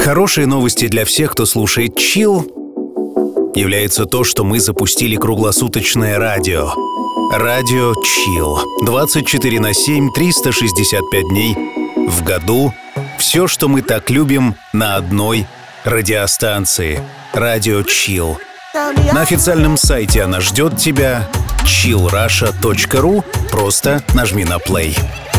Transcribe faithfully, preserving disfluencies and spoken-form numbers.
Хорошие новости для всех, кто слушает Chill, является то, что мы запустили круглосуточное радио. Радио Chill. двадцать четыре на семь, триста шестьдесят пять дней в году. Все, что мы так любим, на одной радиостанции. Радио Chill. На официальном сайте она ждет тебя. чилл раша точка ру. Просто нажми на play.